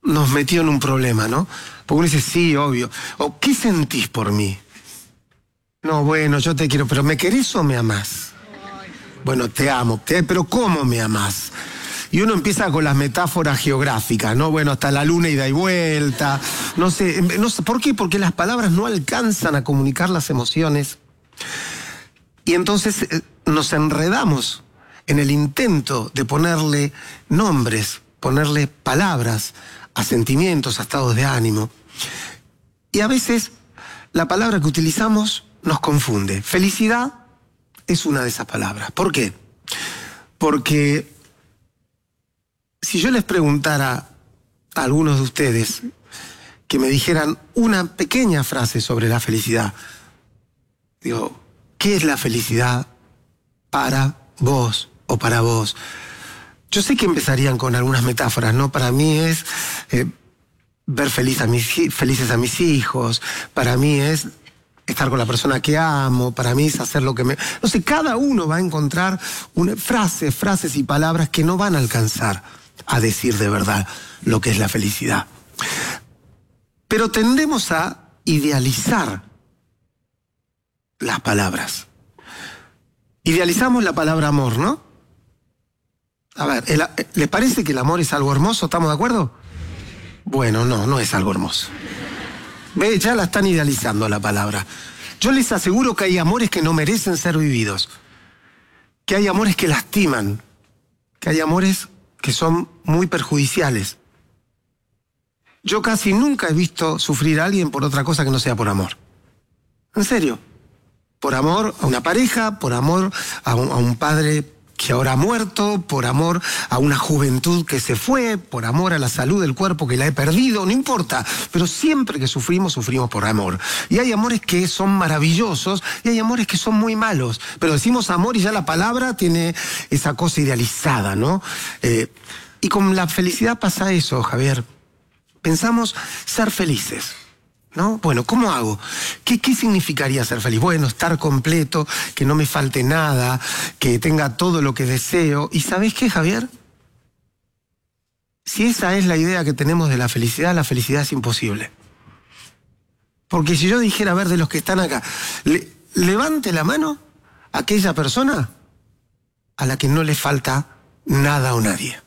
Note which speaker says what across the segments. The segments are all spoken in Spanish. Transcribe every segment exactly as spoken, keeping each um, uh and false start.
Speaker 1: nos metió en un problema, ¿no? Porque uno dice, sí, obvio. O, ¿qué sentís por mí? No, bueno, yo te quiero, pero ¿me querés o me amás? Bueno, te amo, te, pero ¿cómo me amás? Y uno empieza con las metáforas geográficas, ¿no? Bueno, hasta la luna ida y vuelta. No sé, no sé, ¿por qué? Porque las palabras no alcanzan a comunicar las emociones. Y entonces eh, nos enredamos en el intento de ponerle nombres, ponerle palabras a sentimientos, a estados de ánimo. Y a veces la palabra que utilizamos nos confunde. Felicidad es una de esas palabras. ¿Por qué? Porque si yo les preguntara a algunos de ustedes que me dijeran una pequeña frase sobre la felicidad, digo, ¿qué es la felicidad para vos o para vos? Yo sé que empezarían con algunas metáforas, ¿no? Para mí es eh, ver feliz a mis, felices a mis hijos, para mí es estar con la persona que amo, para mí es hacer lo que me... No sé, cada uno va a encontrar una, frases, frases y palabras que no van a alcanzar a decir de verdad lo que es la felicidad. Pero tendemos a idealizar las palabras. Idealizamos la palabra amor, ¿no? A ver, el, ¿les parece que el amor es algo hermoso? ¿Estamos de acuerdo? Bueno, no, no es algo hermoso. ¿Ve? Ya la están idealizando la palabra. Yo les aseguro que hay amores que no merecen ser vividos. Que hay amores que lastiman. Que hay amores que son muy perjudiciales. Yo casi nunca he visto sufrir a alguien por otra cosa que no sea por amor. En serio. Por amor a una pareja, por amor a un, a un padre que ahora ha muerto, por amor a una juventud que se fue, por amor a la salud del cuerpo que la he perdido, no importa. Pero siempre que sufrimos, sufrimos por amor. Y hay amores que son maravillosos y hay amores que son muy malos. Pero decimos amor y ya la palabra tiene esa cosa idealizada, ¿no? Eh, y con la felicidad pasa eso, Javier. Pensamos ser felices, ¿no? Bueno, ¿cómo hago? ¿Qué, qué significaría ser feliz? Bueno, estar completo, que no me falte nada, que tenga todo lo que deseo. ¿Y sabés qué, Javier? Si esa es la idea que tenemos de la felicidad, la felicidad es imposible. Porque si yo dijera, a ver, de los que están acá, le, levante la mano a aquella persona a la que no le falta nada o nadie.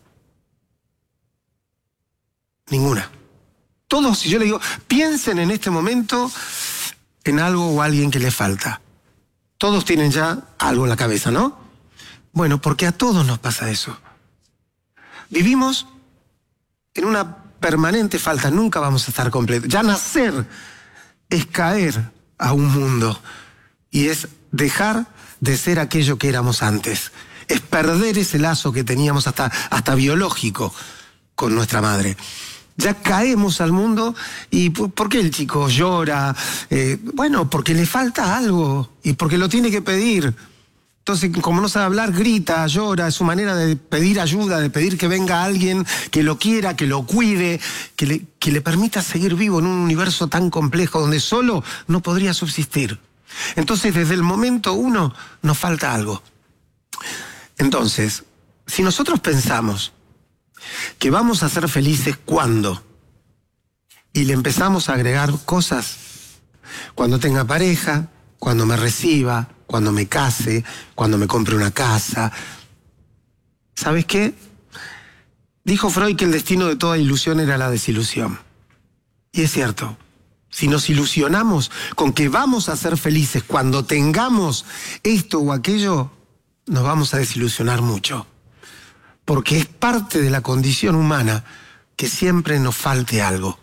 Speaker 1: Ninguna. Todos, si yo le digo, piensen en este momento en algo o alguien que le falta. Todos tienen ya algo en la cabeza, ¿no? Bueno, porque a todos nos pasa eso. Vivimos en una permanente falta, nunca vamos a estar completos. Ya nacer es caer a un mundo y es dejar de ser aquello que éramos antes. Es perder ese lazo que teníamos hasta, hasta biológico con nuestra madre. Ya caemos al mundo y ¿por qué el chico llora? Eh, bueno, porque le falta algo y porque lo tiene que pedir. Entonces, como no sabe hablar, grita, llora, es su manera de pedir ayuda, de pedir que venga alguien que lo quiera, que lo cuide, que le, que le permita seguir vivo en un universo tan complejo donde solo no podría subsistir. Entonces, desde el momento uno, nos falta algo. Entonces, si nosotros pensamos que vamos a ser felices cuando, y le empezamos a agregar cosas, cuando tenga pareja, cuando me reciba, cuando me case, cuando me compre una casa. ¿Sabes qué? Dijo Freud que el destino de toda ilusión era la desilusión. Y es cierto. Si nos ilusionamos con que vamos a ser felices cuando tengamos esto o aquello, nos vamos a desilusionar mucho. Porque es parte de la condición humana que siempre nos falte algo.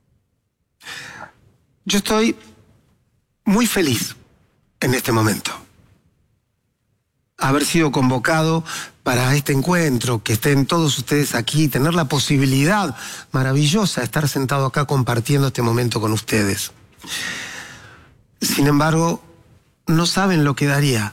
Speaker 1: Yo estoy muy feliz en este momento. Haber sido convocado para este encuentro, que estén todos ustedes aquí, tener la posibilidad maravillosa de estar sentado acá compartiendo este momento con ustedes. Sin embargo, no saben lo que daría,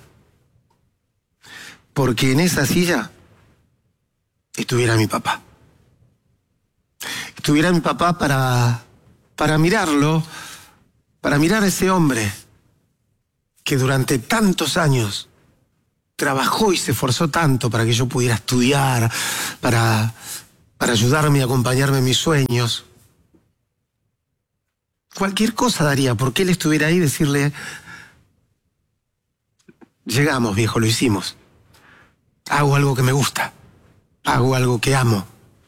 Speaker 1: porque en esa silla estuviera mi papá. Estuviera mi papá para, para mirarlo, para mirar a ese hombre que durante tantos años trabajó y se esforzó tanto para que yo pudiera estudiar, para, para ayudarme y acompañarme en mis sueños. Cualquier cosa daría porque él estuviera ahí y decirle: llegamos, viejo, lo hicimos. Hago algo que me gusta. Hago algo que amo.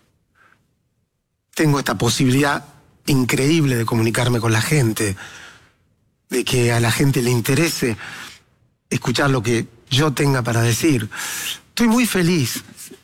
Speaker 1: Tengo esta posibilidad increíble de comunicarme con la gente, de que a la gente le interese escuchar lo que yo tenga para decir. Estoy muy feliz,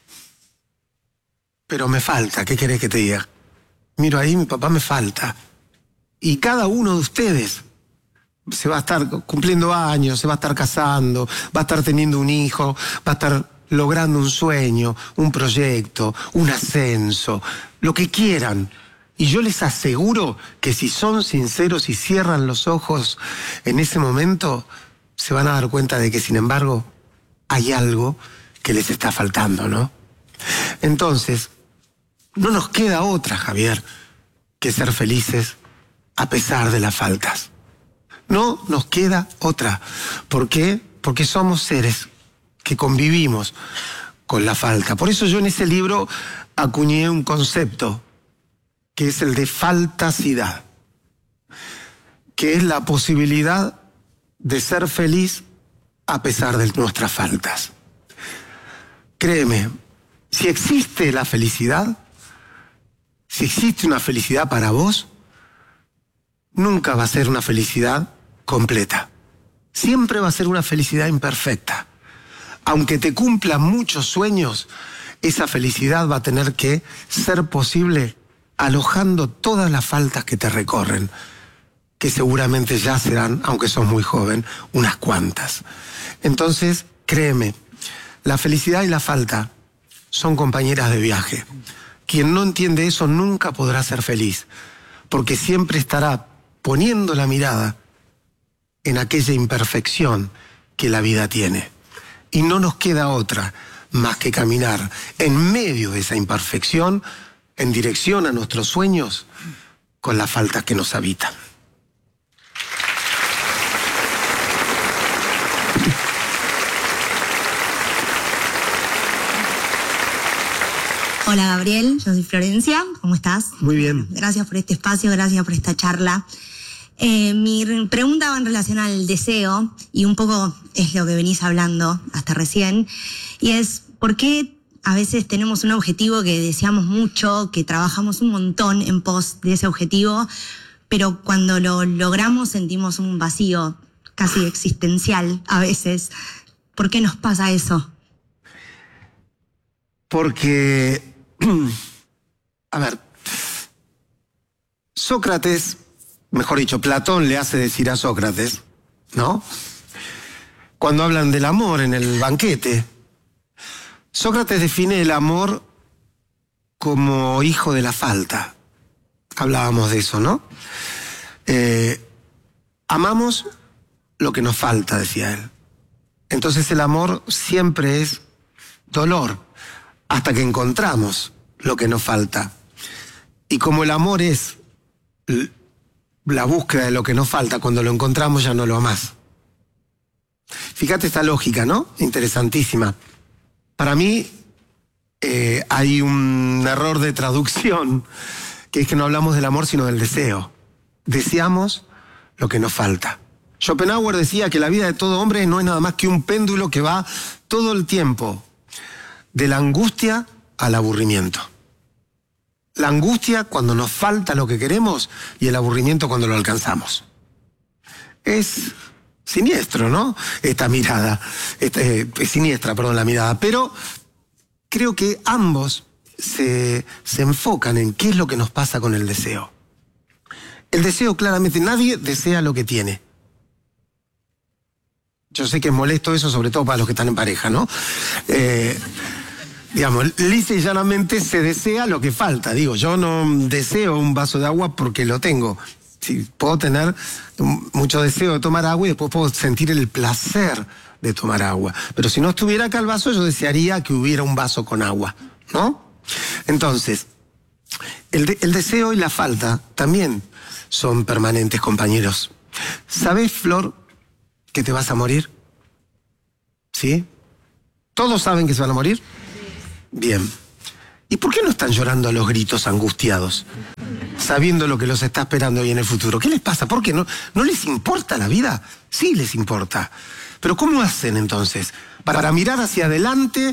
Speaker 1: pero me falta. ¿Qué querés que te diga? Miro ahí, mi papá me falta. Y cada uno de ustedes se va a estar cumpliendo años, se va a estar casando, va a estar teniendo un hijo, va a estar logrando un sueño, un proyecto, un ascenso, lo que quieran. Y yo les aseguro que si son sinceros y cierran los ojos en ese momento, se van a dar cuenta de que, sin embargo, hay algo que les está faltando, ¿no? Entonces, no nos queda otra, Javier, que ser felices a pesar de las faltas. No nos queda otra. ¿Por qué? Porque somos seres que convivimos con la falta. Por eso yo en ese libro acuñé un concepto que es el de faltacidad, que es la posibilidad de ser feliz a pesar de nuestras faltas. Créeme, si existe la felicidad, si existe una felicidad para vos, nunca va a ser una felicidad completa. Siempre va a ser una felicidad imperfecta. Aunque te cumplan muchos sueños, esa felicidad va a tener que ser posible alojando todas las faltas que te recorren, que seguramente ya serán, aunque sos muy joven, unas cuantas. Entonces, créeme, la felicidad y la falta son compañeras de viaje. Quien no entiende eso nunca podrá ser feliz, porque siempre estará poniendo la mirada en aquella imperfección que la vida tiene. Y no nos queda otra más que caminar en medio de esa imperfección en dirección a nuestros sueños con las faltas que nos habitan.
Speaker 2: Hola Gabriel, yo soy Florencia, ¿cómo estás?
Speaker 1: Muy bien.
Speaker 2: Gracias por este espacio, gracias por esta charla. Eh, mi pregunta va en relación al deseo, y un poco es lo que venís hablando hasta recién, y es ¿por qué a veces tenemos un objetivo que deseamos mucho, que trabajamos un montón en pos de ese objetivo, pero cuando lo logramos sentimos un vacío casi existencial a veces? ¿Por qué nos pasa eso?
Speaker 1: Porque, a ver, Sócrates, mejor dicho, Platón le hace decir a Sócrates, ¿no? Cuando hablan del amor en el banquete, Sócrates define el amor como hijo de la falta. Hablábamos de eso, ¿no? Eh, amamos lo que nos falta, decía él. Entonces el amor siempre es dolor, hasta que encontramos lo que nos falta. Y como el amor es la búsqueda de lo que nos falta, cuando lo encontramos ya no lo amás. Fíjate esta lógica, ¿no? Interesantísima. Para mí eh, hay un error de traducción, que es que no hablamos del amor sino del deseo. Deseamos lo que nos falta. Schopenhauer decía que la vida de todo hombre no es nada más que un péndulo que va todo el tiempo de la angustia al aburrimiento. La angustia cuando nos falta lo que queremos y el aburrimiento cuando lo alcanzamos. Es siniestro, ¿no? Esta mirada, este, es siniestra, perdón, la mirada, pero creo que ambos se, se enfocan en qué es lo que nos pasa con el deseo. El deseo, claramente, nadie desea lo que tiene. Yo sé que es molesto eso, sobre todo para los que están en pareja, ¿no? Eh, digamos, lisa y llanamente se desea lo que falta. Digo, yo no deseo un vaso de agua porque lo tengo. Sí, puedo tener mucho deseo de tomar agua y después puedo sentir el placer de tomar agua. Pero si no estuviera acá el vaso, yo desearía que hubiera un vaso con agua, ¿no? Entonces, el, de, el deseo y la falta también son permanentes, compañeros. ¿Sabés, Flor, que te vas a morir? ¿Sí? ¿Todos saben que se van a morir? Bien. ¿Y por qué no están llorando a los gritos angustiados, sabiendo lo que los está esperando hoy en el futuro? ¿Qué les pasa? ¿Por qué no, no les importa la vida? Sí les importa. Pero ¿cómo hacen entonces para, para mirar hacia adelante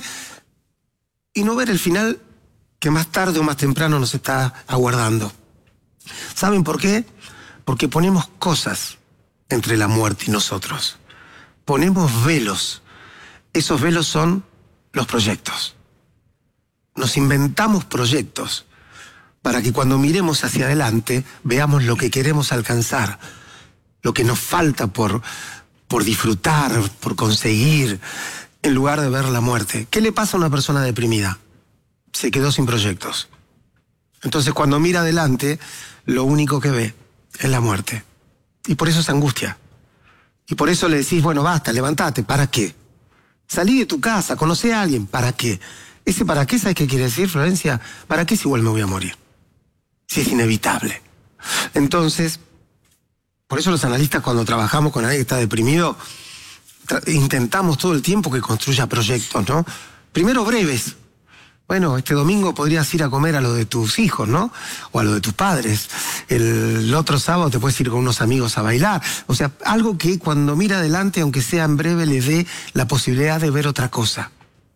Speaker 1: y no ver el final que más tarde o más temprano nos está aguardando? ¿Saben por qué? Porque ponemos cosas entre la muerte y nosotros. Ponemos velos. Esos velos son los proyectos. Nos inventamos proyectos para que cuando miremos hacia adelante veamos lo que queremos alcanzar, lo que nos falta por, por disfrutar, por conseguir, en lugar de ver la muerte. ¿Qué le pasa a una persona deprimida? Se quedó sin proyectos. Entonces cuando mira adelante, lo único que ve es la muerte. Y por eso se angustia. Y por eso le decís, bueno, basta, levántate. ¿Para qué? Salí de tu casa, conocí a alguien. ¿Para qué? Ese para qué, ¿sabes qué quiere decir, Florencia? ¿Para qué si igual me voy a morir? Si es inevitable. Entonces, por eso los analistas cuando trabajamos con alguien que está deprimido, intentamos todo el tiempo que construya proyectos, ¿no? Primero breves. Bueno, este domingo podrías ir a comer a lo de tus hijos, ¿no? O a lo de tus padres. El otro sábado te puedes ir con unos amigos a bailar. O sea, algo que cuando mira adelante, aunque sea en breve, le dé la posibilidad de ver otra cosa.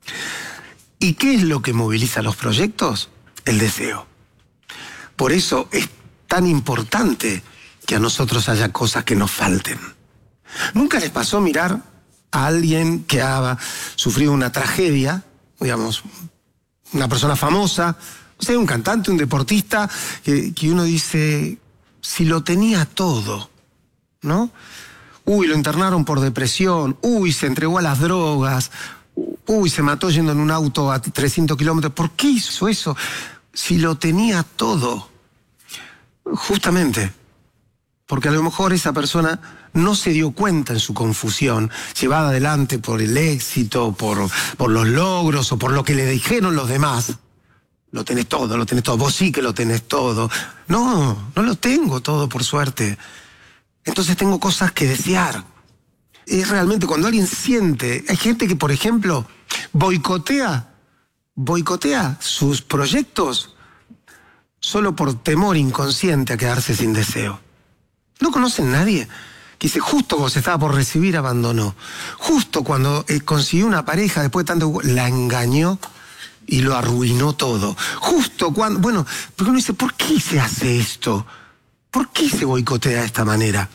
Speaker 1: ¿Y qué es lo que moviliza los proyectos? El deseo. Por eso es tan importante que a nosotros haya cosas que nos falten. ¿Nunca les pasó mirar a alguien que ha sufrido una tragedia, digamos, una persona famosa, o sea, un cantante, un deportista, que, que uno dice, si lo tenía todo, ¿no? Uy, lo internaron por depresión, uy, se entregó a las drogas, uy, se mató yendo en un auto a trescientos kilómetros. ¿Por qué hizo eso? Si lo tenía todo. Justamente porque a lo mejor esa persona no se dio cuenta en su confusión, llevada adelante por el éxito, por, por los logros o por lo que le dijeron los demás. Lo tenés todo, lo tenés todo. Vos sí que lo tenés todo. No, no lo tengo todo, por suerte. Entonces tengo cosas que desear. Es realmente cuando alguien siente... Hay gente que, por ejemplo, boicotea, boicotea sus proyectos solo por temor inconsciente a quedarse sin deseo. ¿No conocen a nadie que dice, justo cuando se estaba por recibir, abandonó? Justo cuando eh, consiguió una pareja, después de tanto... la engañó y lo arruinó todo. Justo cuando... Bueno, porque uno dice, ¿por qué se hace esto? ¿Por qué se boicotea de esta manera?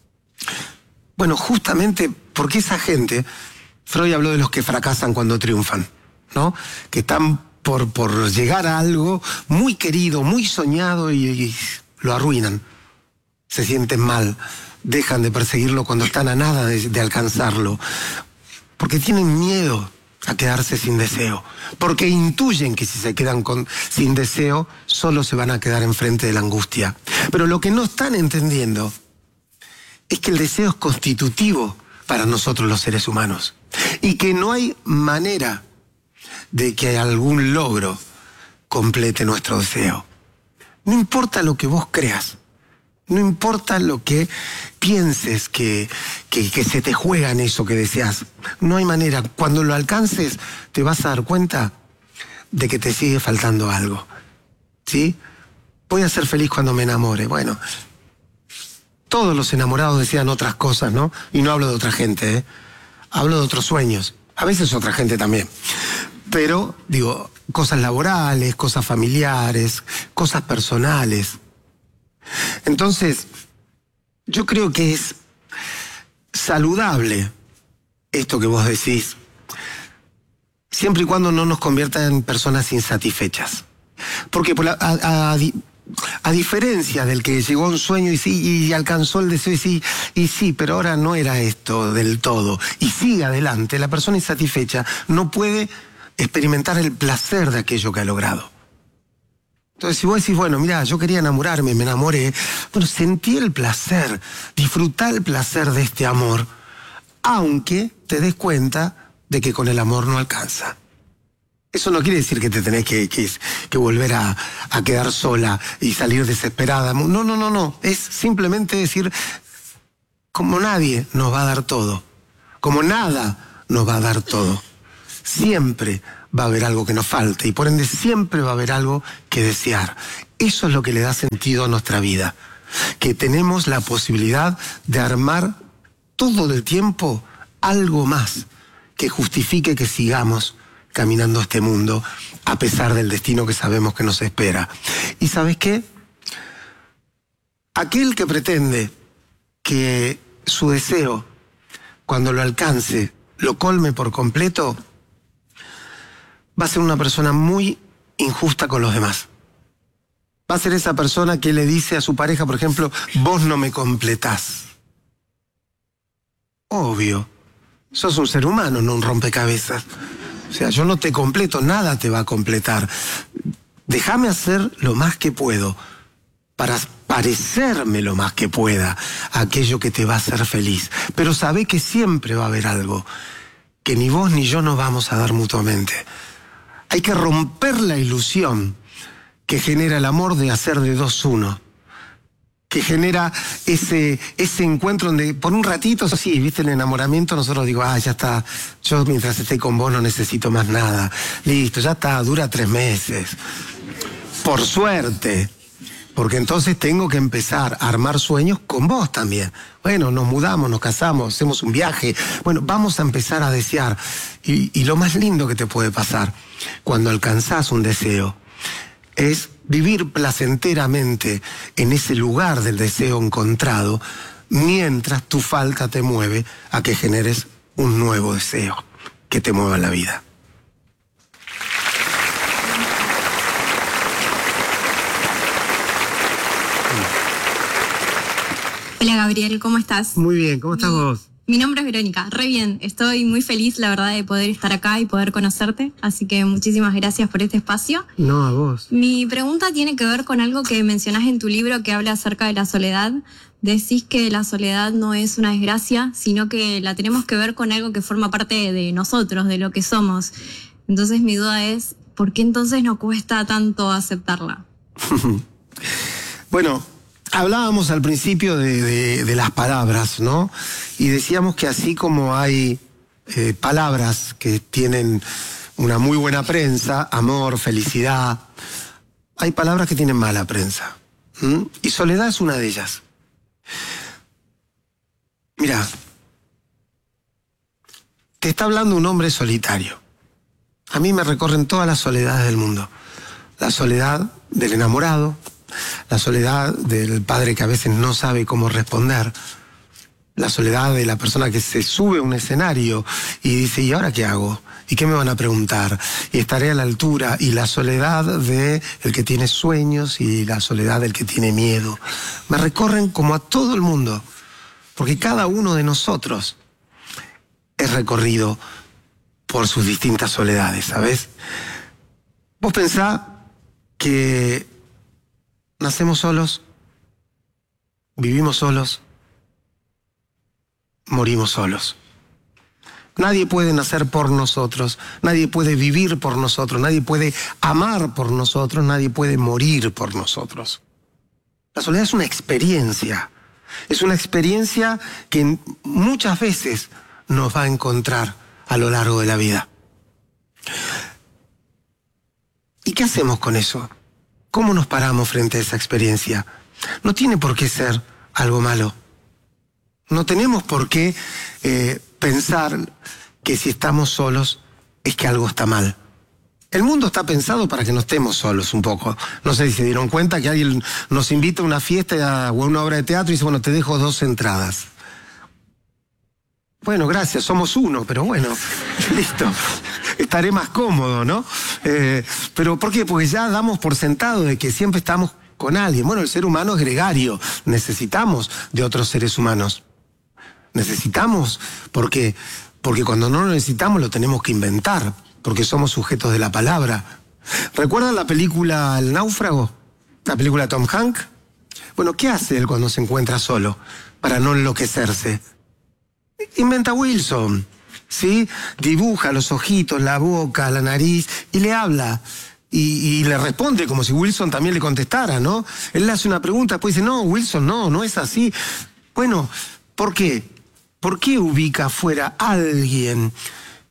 Speaker 1: Bueno, justamente porque esa gente, Freud habló de los que fracasan cuando triunfan, ¿no? Que están por, por llegar a algo muy querido, muy soñado y, y lo arruinan. Se sienten mal, dejan de perseguirlo cuando están a nada de, de alcanzarlo. Porque tienen miedo a quedarse sin deseo. Porque intuyen que si se quedan con, sin deseo, solo se van a quedar enfrente de la angustia. Pero lo que no están entendiendo es que el deseo es constitutivo para nosotros los seres humanos y que no hay manera de que algún logro complete nuestro deseo. No importa lo que vos creas, no importa lo que pienses que, que, que se te juega en eso que deseas, no hay manera. Cuando lo alcances te vas a dar cuenta de que te sigue faltando algo, ¿sí? Voy a ser feliz cuando me enamore. Bueno, todos los enamorados desean otras cosas, ¿no? Y no hablo de otra gente, ¿eh? Hablo de otros sueños. A veces otra gente también. Pero, digo, cosas laborales, cosas familiares, cosas personales. Entonces, yo creo que es saludable esto que vos decís, siempre y cuando no nos convierta en personas insatisfechas. Porque por la, a, a, a diferencia del que llegó a un sueño y sí, y alcanzó el deseo y sí, y sí, pero ahora no era esto del todo, y sigue adelante, la persona insatisfecha no puede experimentar el placer de aquello que ha logrado. Entonces, si vos decís, bueno, mira, yo quería enamorarme, me enamoré, bueno, sentí el placer, disfrutá el placer de este amor, aunque te des cuenta de que con el amor no alcanza. Eso no quiere decir que te tenés que, que, que volver a, a quedar sola y salir desesperada. No, no, no, no. Es simplemente decir, como nadie nos va a dar todo, como nada nos va a dar todo, siempre va a haber algo que nos falte y por ende siempre va a haber algo que desear. Eso es lo que le da sentido a nuestra vida, que tenemos la posibilidad de armar todo el tiempo algo más que justifique que sigamos caminando este mundo a pesar del destino que sabemos que nos espera. ¿Y sabes qué? Aquel que pretende que su deseo, cuando lo alcance, lo colme por completo, va a ser una persona muy injusta con los demás. Va a ser esa persona que le dice a su pareja, por ejemplo, vos no me completás. Obvio, sos un ser humano, no un rompecabezas. O sea, yo no te completo, nada te va a completar. Déjame hacer lo más que puedo para parecerme lo más que pueda a aquello que te va a hacer feliz. Pero sabé que siempre va a haber algo que ni vos ni yo nos vamos a dar mutuamente. Hay que romper la ilusión que genera el amor de hacer de dos uno, que genera ese, ese encuentro donde por un ratito, sí, viste, el enamoramiento, nosotros digo, ah, ya está, yo mientras esté con vos no necesito más nada, listo, ya está, dura tres meses, por suerte, porque entonces tengo que empezar a armar sueños con vos también. Bueno, nos mudamos, nos casamos, hacemos un viaje, bueno, vamos a empezar a desear, y, y lo más lindo que te puede pasar cuando alcanzás un deseo es vivir placenteramente en ese lugar del deseo encontrado, mientras tu falta te mueve a que generes un nuevo deseo que te mueva la vida.
Speaker 3: Hola Gabriel, ¿cómo estás?
Speaker 1: Muy bien, ¿cómo estás
Speaker 3: mi,
Speaker 1: vos?
Speaker 3: Mi nombre es Verónica, re bien, estoy muy feliz la verdad de poder estar acá y poder conocerte, así que muchísimas gracias por este espacio.
Speaker 1: No, a vos.
Speaker 3: Mi pregunta tiene que ver con algo que mencionás en tu libro que habla acerca de la soledad. Decís que la soledad no es una desgracia, sino que la tenemos que ver con algo que forma parte de nosotros, de lo que somos. Entonces mi duda es, ¿por qué entonces nos cuesta tanto aceptarla?
Speaker 1: Bueno, hablábamos al principio de, de, de las palabras, ¿no? Y decíamos que así como hay eh, palabras que tienen una muy buena prensa, amor, felicidad, hay palabras que tienen mala prensa. ¿Mm? Y soledad es una de ellas. Mira, te está hablando un hombre solitario. A mí me recorren todas las soledades del mundo. La soledad del enamorado, la soledad del padre que a veces no sabe cómo responder, la soledad de la persona que se sube a un escenario y dice, ¿y ahora qué hago? ¿Y qué me van a preguntar? Y estaré a la altura. Y la soledad del que tiene sueños y la soledad del que tiene miedo. Me recorren como a todo el mundo, porque cada uno de nosotros es recorrido por sus distintas soledades, ¿sabes? Vos pensá que nacemos solos, vivimos solos, morimos solos. Nadie puede nacer por nosotros, nadie puede vivir por nosotros, nadie puede amar por nosotros, nadie puede morir por nosotros. La soledad es una experiencia, es una experiencia que muchas veces nos va a encontrar a lo largo de la vida. ¿Y qué hacemos con eso? ¿Cómo nos paramos frente a esa experiencia? No tiene por qué ser algo malo. No tenemos por qué eh, pensar que si estamos solos es que algo está mal. El mundo está pensado para que no estemos solos un poco. No sé si se dieron cuenta que alguien nos invita a una fiesta o a una obra de teatro y dice, bueno, te dejo dos entradas. Bueno, gracias, somos uno, pero bueno, listo. Estaré más cómodo, ¿no? Eh, ¿Pero por qué? Porque ya damos por sentado de que siempre estamos con alguien. Bueno, el ser humano es gregario, necesitamos de otros seres humanos. Necesitamos, ¿por qué? Porque cuando no lo necesitamos lo tenemos que inventar, porque somos sujetos de la palabra. ¿Recuerdan la película El náufrago? La película de Tom Hanks. Bueno, ¿qué hace él cuando se encuentra solo? Para no enloquecerse. Inventa Wilson, ¿sí? Dibuja los ojitos, la boca, la nariz y le habla. Y, y le responde como si Wilson también le contestara, ¿no? Él le hace una pregunta, después dice, no, Wilson, no, no es así. Bueno, ¿por qué? ¿Por qué ubica afuera a alguien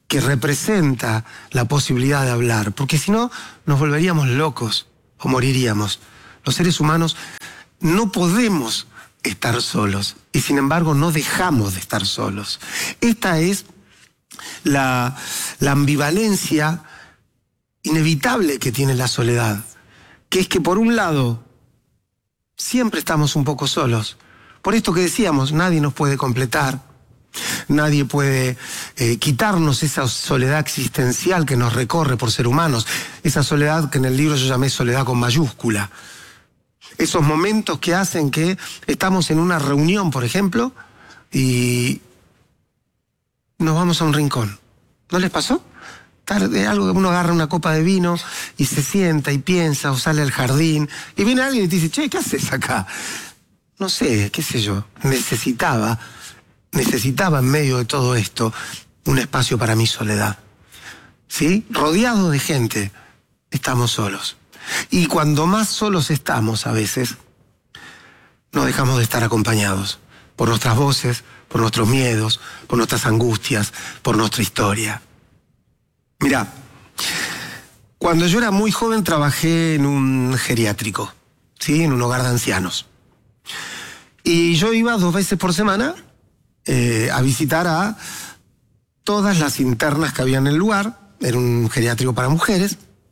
Speaker 1: que representa la posibilidad de hablar, porque si no nos volveríamos locos o moriríamos. Los seres humanos no podemos estar solos y sin embargo no dejamos de estar solos. Esta es la, la ambivalencia inevitable que tiene la soledad, que es que por un lado siempre estamos un poco solos. Por esto que decíamos, nadie nos puede completar, nadie puede eh, quitarnos esa soledad existencial que nos recorre por ser humanos, esa soledad que en el libro yo llamé soledad con mayúscula. Esos momentos que hacen que estamos en una reunión, por ejemplo, y nos vamos a un rincón. ¿No les pasó? Tarde, algo que uno agarra una copa de vino y se sienta y piensa o sale al jardín y viene alguien y te dice, che, ¿qué haces acá? No sé, qué sé yo, necesitaba, necesitaba en medio de todo esto un espacio para mi soledad. ¿Sí? Rodeado de gente, estamos solos. Y cuando más solos estamos a veces, no dejamos de estar acompañados por nuestras voces, por nuestros miedos, por nuestras angustias, por nuestra historia. Mirá, cuando yo era muy joven trabajé en un geriátrico, ¿sí? En un hogar de ancianos. Y yo iba dos veces por semana eh, a visitar a todas las internas que había en el lugar. Era un geriátrico para mujeres.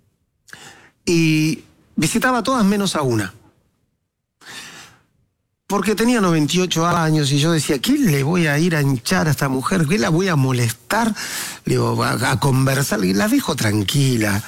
Speaker 1: Y visitaba a todas menos a una. Porque tenía noventa y ocho años y yo decía, ¿qué le voy a ir a hinchar a esta mujer? ¿Qué la voy a molestar? Le digo, a, a conversar. Y la dejo tranquila.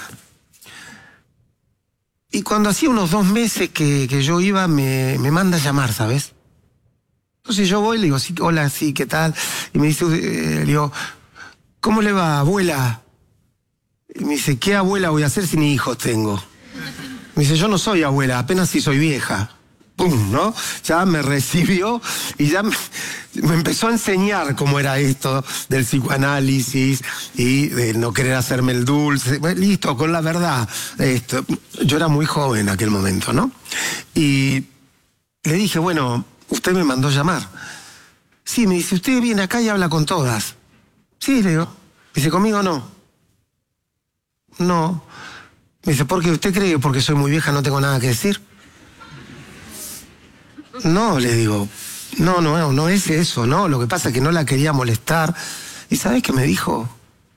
Speaker 1: Y cuando hacía unos dos meses que, que yo iba, me, me manda a llamar, ¿sabes? Entonces yo voy y le digo, sí, hola, sí, ¿qué tal? Y me dice, eh, le digo, ¿cómo le va, abuela? Y me dice, ¿qué abuela voy a hacer si ni hijos tengo? Me dice, yo no soy abuela, apenas si soy vieja. ¡Pum! ¿No? Ya me recibió y ya me, me empezó a enseñar cómo era esto del psicoanálisis y de no querer hacerme el dulce. Listo, con la verdad. Esto. Yo era muy joven en aquel momento, ¿no? Y le dije, bueno, usted me mandó llamar. Sí, me dice, usted viene acá y habla con todas. Sí, le digo. Me dice, ¿conmigo no? No. Me dice, ¿por qué usted cree que porque soy muy vieja no tengo nada que decir? No, le digo, no, no, no es eso, no. Lo que pasa es que no la quería molestar. ¿Y sabes qué me dijo?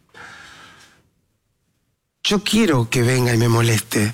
Speaker 1: Yo quiero que venga y me moleste,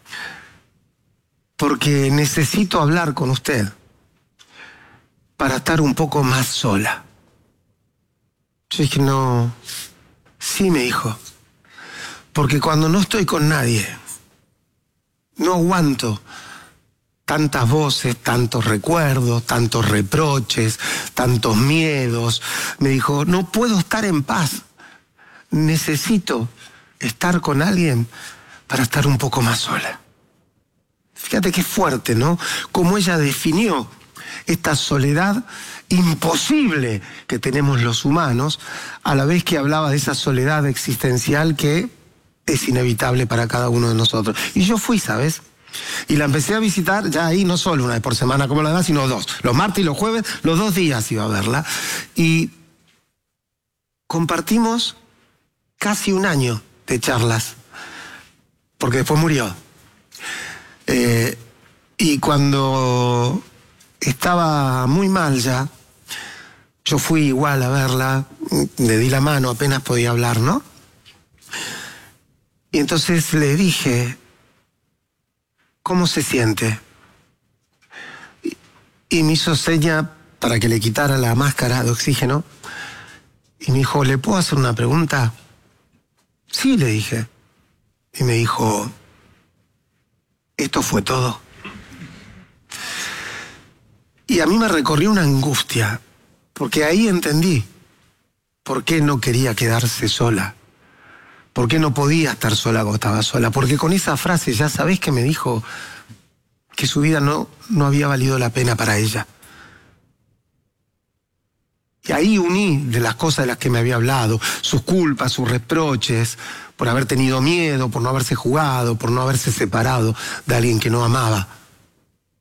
Speaker 1: porque necesito hablar con usted para estar un poco más sola. Yo dije, no. Sí, me dijo, porque cuando no estoy con nadie, no aguanto tantas voces, tantos recuerdos, tantos reproches, tantos miedos. Me dijo, no puedo estar en paz. Necesito estar con alguien para estar un poco más sola. Fíjate qué fuerte, ¿no? Cómo ella definió esta soledad imposible que tenemos los humanos, a la vez que hablaba de esa soledad existencial que es inevitable para cada uno de nosotros. Y yo fui, ¿sabes? Y la empecé a visitar ya ahí, no solo una vez por semana como la demás, sino dos. Los martes y los jueves, los dos días iba a verla. Y compartimos casi un año de charlas, porque después murió. Eh, y cuando estaba muy mal ya, yo fui igual a verla, le di la mano, apenas podía hablar, ¿no? Y entonces le dije, ¿cómo se siente? Y, y me hizo seña para que le quitara la máscara de oxígeno. Y me dijo, ¿le puedo hacer una pregunta? Sí, le dije. Y me dijo, ¿esto fue todo? Y a mí me recorrió una angustia, porque ahí entendí por qué no quería quedarse sola. ¿Por qué no podía estar sola cuando estaba sola? Porque con esa frase, ya sabés que me dijo que su vida no, no había valido la pena para ella. Y ahí uní de las cosas de las que me había hablado, sus culpas, sus reproches, por haber tenido miedo, por no haberse jugado, por no haberse separado de alguien que no amaba.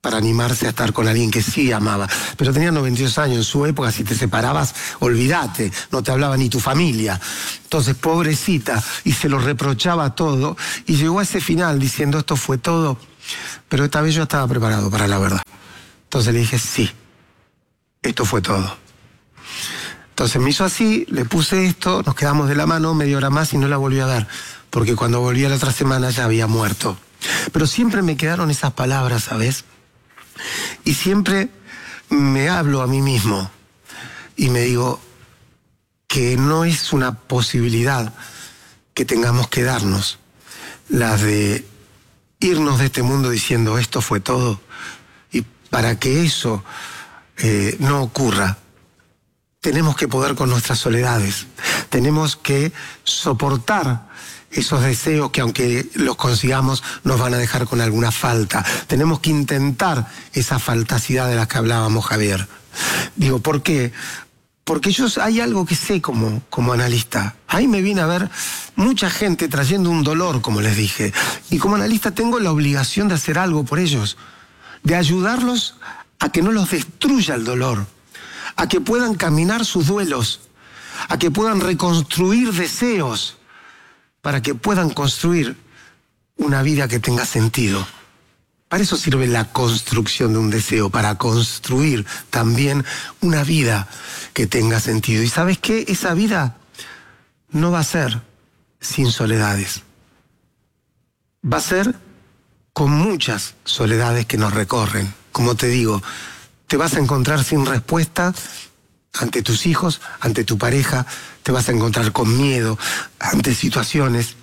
Speaker 1: para animarse a estar con alguien que sí amaba. Pero tenía noventa y dos años, en su época si te separabas, olvídate, no te hablaba ni tu familia. Entonces, pobrecita, y se lo reprochaba todo, y llegó a ese final diciendo esto fue todo, pero esta vez yo estaba preparado para la verdad. Entonces le dije, sí, esto fue todo. Entonces me hizo así, le puse esto, nos quedamos de la mano media hora más y no la volví a ver, porque cuando volví a la otra semana ya había muerto. Pero siempre me quedaron esas palabras, ¿sabes? Y siempre me hablo a mí mismo y me digo que no es una posibilidad que tengamos que darnos, la de irnos de este mundo diciendo esto fue todo. Y para que eso eh, no ocurra, tenemos que poder con nuestras soledades, tenemos que soportar esos deseos que aunque los consigamos nos van a dejar con alguna falta. Tenemos que intentar esa faltacidad de la que hablábamos, Javier. Digo, ¿por qué? Porque yo hay algo que sé como, como analista. Ahí me viene a ver mucha gente trayendo un dolor, como les dije. Y como analista tengo la obligación de hacer algo por ellos, de ayudarlos a que no los destruya el dolor, a que puedan caminar sus duelos, a que puedan reconstruir deseos, para que puedan construir una vida que tenga sentido. Para eso sirve la construcción de un deseo, para construir también una vida que tenga sentido. ¿Y sabes qué? Esa vida no va a ser sin soledades. Va a ser con muchas soledades que nos recorren. Como te digo, te vas a encontrar sin respuesta ante tus hijos, ante tu pareja, te vas a encontrar con miedo ante situaciones.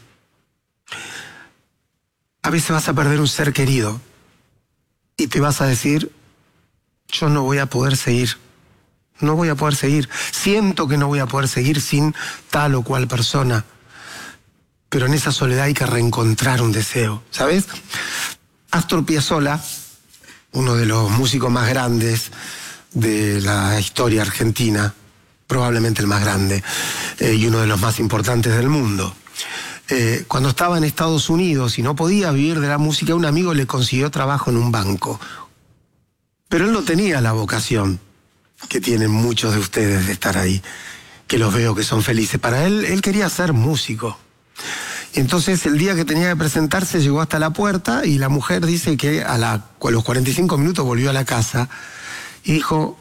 Speaker 1: A veces vas a perder un ser querido y te vas a decir, yo no voy a poder seguir, no voy a poder seguir, siento que no voy a poder seguir sin tal o cual persona, pero en esa soledad hay que reencontrar un deseo, ¿sabes? Astor Piazzolla, uno de los músicos más grandes de la historia argentina, probablemente el más grande eh, y uno de los más importantes del mundo. Eh, cuando estaba en Estados Unidos y no podía vivir de la música, un amigo le consiguió trabajo en un banco. Pero él no tenía la vocación que tienen muchos de ustedes de estar ahí, que los veo que son felices. Para él, él quería ser músico. Entonces, el día que tenía que presentarse, llegó hasta la puerta y la mujer dice que a, la, a los cuarenta y cinco minutos volvió a la casa y dijo,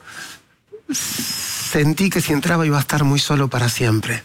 Speaker 1: sentí que si entraba iba a estar muy solo para siempre.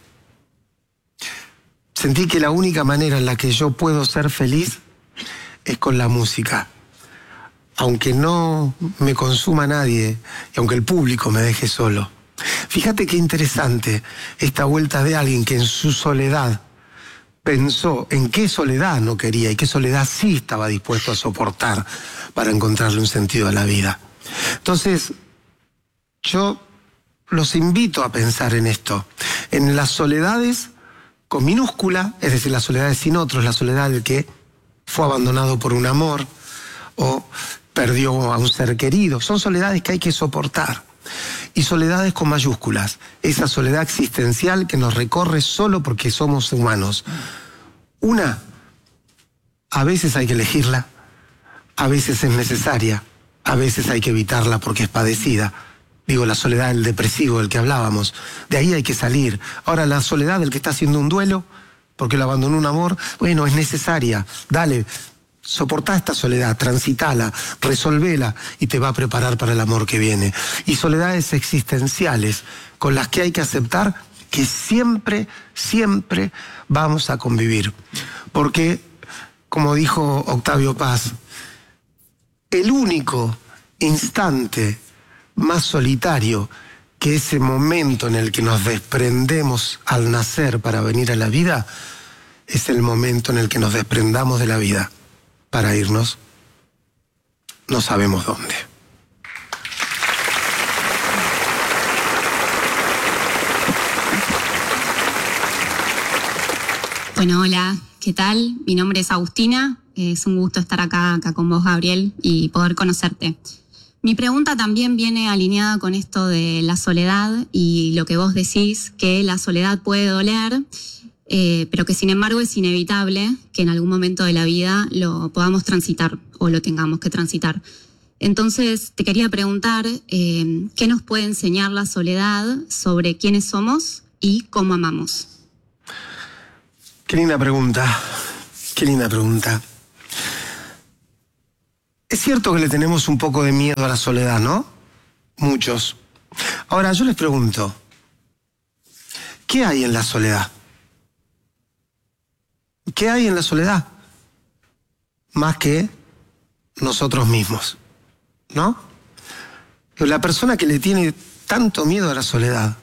Speaker 1: Sentí que la única manera en la que yo puedo ser feliz es con la música. Aunque no me consuma nadie y aunque el público me deje solo. Fíjate qué interesante esta vuelta de alguien que en su soledad pensó en qué soledad no quería y qué soledad sí estaba dispuesto a soportar para encontrarle un sentido a la vida. Entonces, yo los invito a pensar en esto, en las soledades con minúscula, es decir, las soledades sin otros, la soledad del que fue abandonado por un amor o perdió a un ser querido. Son soledades que hay que soportar. Y soledades con mayúsculas, esa soledad existencial que nos recorre solo porque somos humanos. Una, a veces hay que elegirla, a veces es necesaria, a veces hay que evitarla porque es padecida. Digo, la soledad del depresivo del que hablábamos, de ahí hay que salir. Ahora, la soledad del que está haciendo un duelo, porque lo abandonó un amor, bueno, es necesaria. Dale, soportá esta soledad, transitala, resolvela y te va a preparar para el amor que viene. Y soledades existenciales con las que hay que aceptar que siempre, siempre vamos a convivir. Porque, como dijo Octavio Paz, el único instante más solitario que ese momento en el que nos desprendemos al nacer para venir a la vida, es el momento en el que nos desprendamos de la vida para irnos, no sabemos dónde.
Speaker 3: Bueno, hola, ¿qué tal? Mi nombre es Agustina, es un gusto estar acá, acá con vos, Gabriel, y poder conocerte. Mi pregunta también viene alineada con esto de la soledad y lo que vos decís, que la soledad puede doler, eh, pero que sin embargo es inevitable que en algún momento de la vida lo podamos transitar o lo tengamos que transitar.
Speaker 4: Entonces, te quería preguntar, eh, ¿qué nos puede enseñar la soledad sobre quiénes somos y cómo amamos?
Speaker 1: Qué linda pregunta, qué linda pregunta. Es cierto que le tenemos un poco de miedo a la soledad, ¿no? Muchos. Ahora, yo les pregunto, ¿qué hay en la soledad? ¿Qué hay en la soledad? Más que nosotros mismos, ¿no? Pero la persona que le tiene tanto miedo a la soledad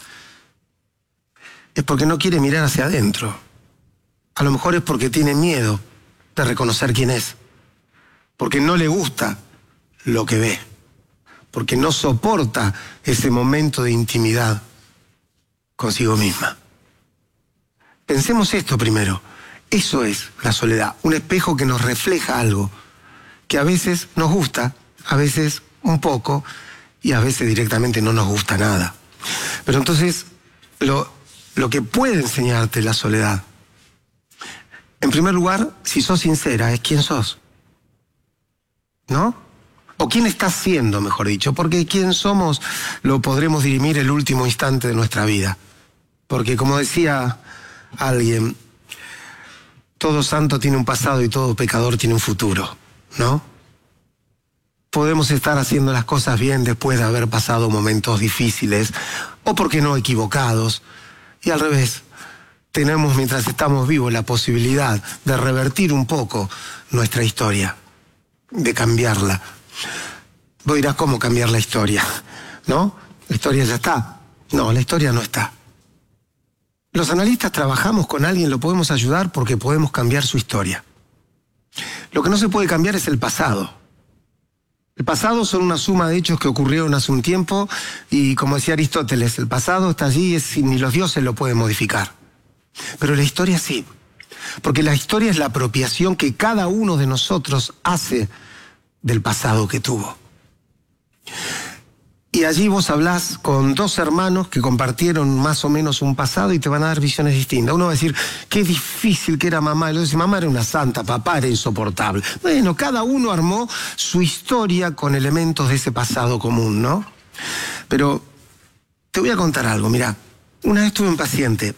Speaker 1: es porque no quiere mirar hacia adentro. A lo mejor es porque tiene miedo de reconocer quién es, porque no le gusta lo que ve, porque no soporta ese momento de intimidad consigo misma. Pensemos esto primero. Eso es la soledad, un espejo que nos refleja algo, que a veces nos gusta, a veces un poco, y a veces directamente no nos gusta nada. Pero entonces, lo, lo que puede enseñarte la soledad, en primer lugar, si sos sincera, es quién sos, ¿no? O quién estás siendo, mejor dicho, porque quién somos lo podremos dirimir el último instante de nuestra vida. Porque como decía alguien, todo santo tiene un pasado y todo pecador tiene un futuro, ¿no? Podemos estar haciendo las cosas bien después de haber pasado momentos difíciles, o por qué no equivocados, y al revés, tenemos mientras estamos vivos la posibilidad de revertir un poco nuestra historia, de cambiarla. Vos dirás, ¿cómo cambiar la historia? ¿No? La historia ya está. No, la historia no está. Los analistas trabajamos con alguien, lo podemos ayudar porque podemos cambiar su historia. Lo que no se puede cambiar es el pasado. El pasado son una suma de hechos que ocurrieron hace un tiempo y, como decía Aristóteles, el pasado está allí y ni los dioses lo pueden modificar. Pero la historia sí, porque la historia es la apropiación que cada uno de nosotros hace del pasado que tuvo. Y allí vos hablás con dos hermanos que compartieron más o menos un pasado y te van a dar visiones distintas. Uno va a decir, qué difícil que era mamá. Y luego dice, mamá era una santa, papá era insoportable. Bueno, cada uno armó su historia con elementos de ese pasado común, ¿no? Pero te voy a contar algo, mirá. Una vez tuve un paciente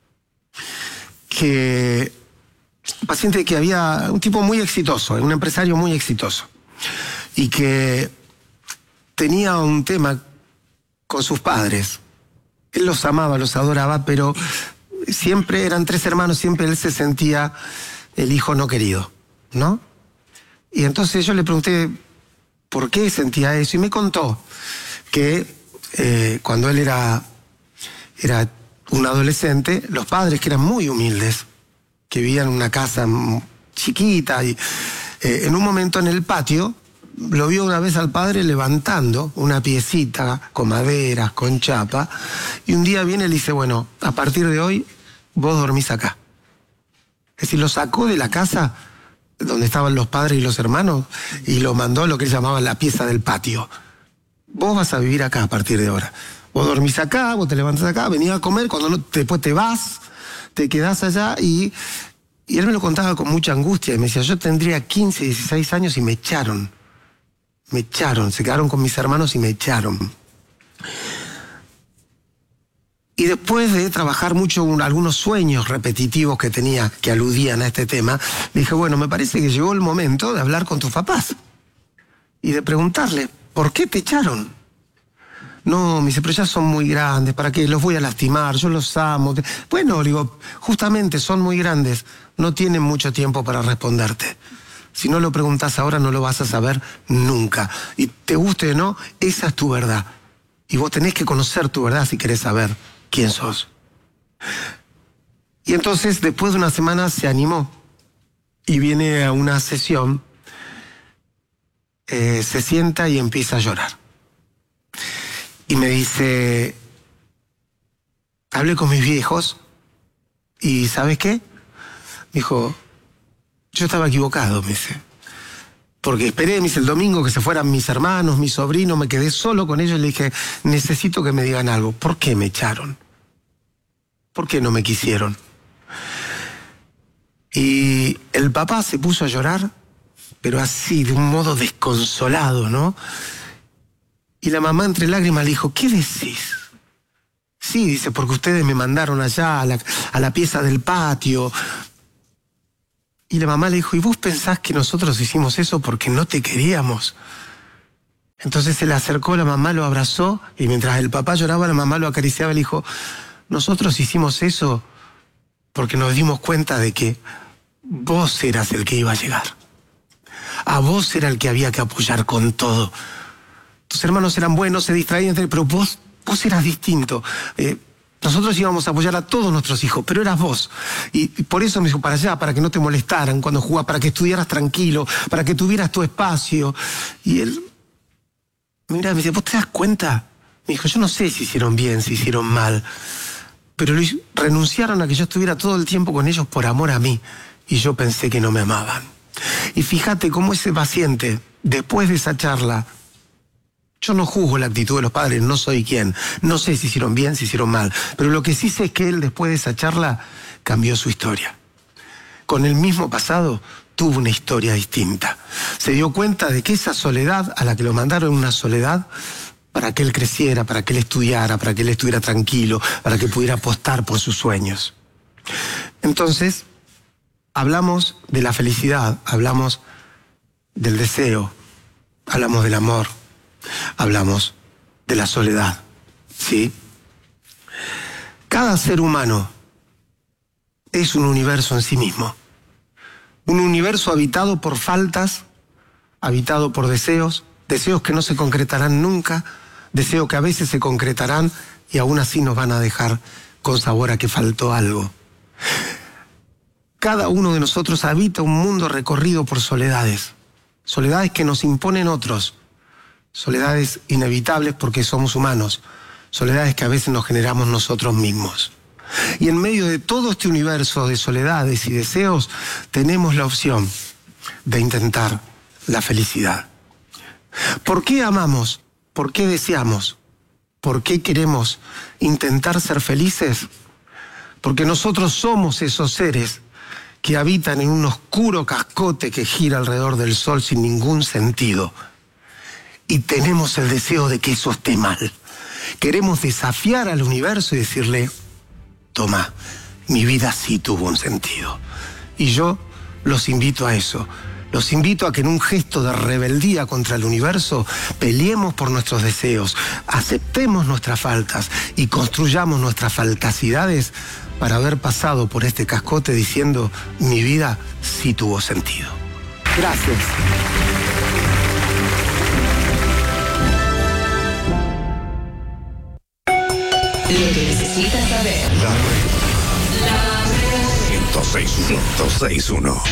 Speaker 1: que... Un paciente que había... Un tipo muy exitoso, un empresario muy exitoso. Y que... tenía un tema con sus padres. Él los amaba, los adoraba, pero siempre eran tres hermanos, siempre él se sentía el hijo no querido, ¿no? Y entonces yo le pregunté por qué sentía eso y me contó que eh, cuando él era, era un adolescente, los padres, que eran muy humildes, que vivían en una casa chiquita, y eh, en un momento en el patio lo vio una vez al padre levantando una piecita con maderas, con chapa, y un día viene y le dice, bueno, a partir de hoy vos dormís acá. Es decir, lo sacó de la casa donde estaban los padres y los hermanos y lo mandó a lo que él llamaba la pieza del patio. Vos vas a vivir acá a partir de ahora. Vos dormís acá, vos te levantás acá, venís a comer, cuando no, después te vas, te quedás allá y... Y él me lo contaba con mucha angustia y me decía, yo tendría quince, dieciséis años y me echaron. Me echaron, se quedaron con mis hermanos y me echaron. Y después de trabajar mucho un, algunos sueños repetitivos que tenía, que aludían a este tema, dije, bueno, me parece que llegó el momento de hablar con tus papás. Y de preguntarle, ¿por qué te echaron? No, me dice, pero ya son muy grandes, ¿para qué? Los voy a lastimar, yo los amo. Bueno, digo, justamente son muy grandes, no tienen mucho tiempo para responderte. Si no lo preguntás ahora, no lo vas a saber nunca. Y te guste o no, esa es tu verdad. Y vos tenés que conocer tu verdad si querés saber quién sos. Y entonces, después de una semana, se animó. Y viene a una sesión, eh, se sienta y empieza a llorar. Y me dice, hablé con mis viejos, y ¿sabes qué? Me dijo, yo estaba equivocado, me dice. Porque esperé, me dice, el domingo que se fueran mis hermanos, mis sobrinos, me quedé solo con ellos y le dije, necesito que me digan algo. ¿Por qué me echaron? ¿Por qué no me quisieron? Y el papá se puso a llorar pero así, de un modo desconsolado, ¿no? Y la mamá entre lágrimas le dijo, ¿qué decís? Sí, dice, porque ustedes me mandaron allá a la, a la pieza del patio. Y la mamá le dijo, ¿y vos pensás que nosotros hicimos eso porque no te queríamos? Entonces se le acercó, la mamá lo abrazó, y mientras el papá lloraba, la mamá lo acariciaba y le dijo, nosotros hicimos eso porque nos dimos cuenta de que vos eras el que iba a llegar. A vos era el que había que apoyar con todo. Tus hermanos eran buenos, se distraían, pero vos, vos eras distinto. Eh, nosotros íbamos a apoyar a todos nuestros hijos, pero eras vos. Y, y por eso me dijo, para allá, para que no te molestaran cuando jugabas, para que estudiaras tranquilo, para que tuvieras tu espacio. Y él, mira, me dice, ¿vos te das cuenta? Me dijo, yo no sé si hicieron bien, si hicieron mal, pero renunciaron a que yo estuviera todo el tiempo con ellos por amor a mí. Y yo pensé que no me amaban. Y fíjate cómo ese paciente, después de esa charla, yo no juzgo la actitud de los padres, no soy quien. No sé si hicieron bien, si hicieron mal. Pero lo que sí sé es que él, después de esa charla, cambió su historia. Con el mismo pasado, tuvo una historia distinta. Se dio cuenta de que esa soledad, a la que lo mandaron una soledad, para que él creciera, para que él estudiara, para que él estuviera tranquilo, para que pudiera apostar por sus sueños. Entonces, hablamos de la felicidad, hablamos del deseo, hablamos del amor, hablamos de la soledad, ¿sí? Cada ser humano es un universo en sí mismo. Un universo habitado por faltas, habitado por deseos, deseos que no se concretarán nunca, deseos que a veces se concretarán y aún así nos van a dejar con sabor a que faltó algo. Cada uno de nosotros habita un mundo recorrido por soledades, soledades que nos imponen otros, soledades inevitables porque somos humanos, soledades que a veces nos generamos nosotros mismos. Y en medio de todo este universo de soledades y deseos, tenemos la opción de intentar la felicidad. ¿Por qué amamos? ¿Por qué deseamos? ¿Por qué queremos intentar ser felices? Porque nosotros somos esos seres que habitan en un oscuro cascote que gira alrededor del sol sin ningún sentido. Y tenemos el deseo de que eso esté mal. Queremos desafiar al universo y decirle, toma, mi vida sí tuvo un sentido. Y yo los invito a eso. Los invito a que en un gesto de rebeldía contra el universo peleemos por nuestros deseos, aceptemos nuestras faltas y construyamos nuestras faltacidades para haber pasado por este cascote diciendo, mi vida sí tuvo sentido. Gracias.
Speaker 5: Lo que necesitas saber.
Speaker 6: La red. La red. ciento seis punto uno.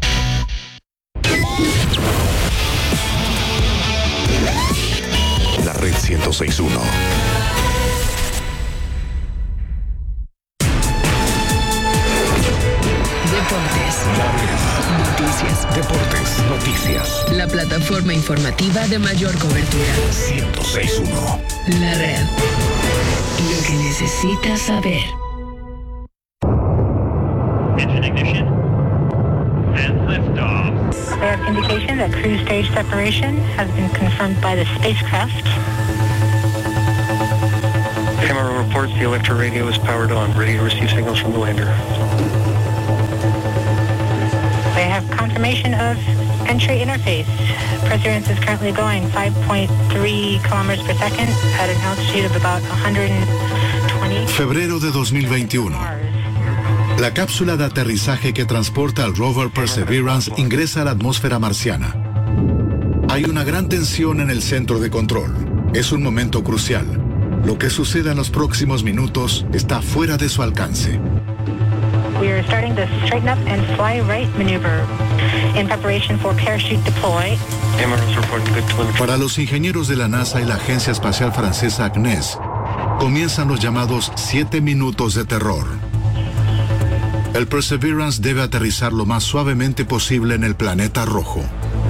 Speaker 6: La red ciento seis punto uno.
Speaker 5: Deportes.
Speaker 6: La red.
Speaker 5: Noticias.
Speaker 6: Deportes. Noticias.
Speaker 5: La plataforma informativa de mayor cobertura.
Speaker 6: ciento seis punto uno.
Speaker 5: La red. Lo que necesitas saber.
Speaker 7: Engine ignition and liftoff.
Speaker 8: They have indication that cruise stage separation has been confirmed by the spacecraft.
Speaker 9: Camera reports the electro radio is powered on, ready to receive signals from the lander.
Speaker 8: They have confirmation of entry interface. Perseverance is currently going five point three kilometers per second at an altitude of about one hundred twenty.
Speaker 10: Febrero de dos mil veintiuno. La cápsula de aterrizaje que transporta al rover Perseverance ingresa a la atmósfera marciana. Hay una gran tensión en el centro de control. Es un momento crucial. Lo que suceda en los próximos minutos está fuera de su alcance.
Speaker 8: We are starting the straighten up and fly right maneuver in preparation for parachute deploy.
Speaker 9: Cameras reporting good telemetry.
Speaker 10: Para los ingenieros de la NASA y la Agencia Espacial Francesa C N E S, comienzan los llamados siete minutos de terror. El Perseverance debe aterrizar lo más suavemente posible en el planeta rojo.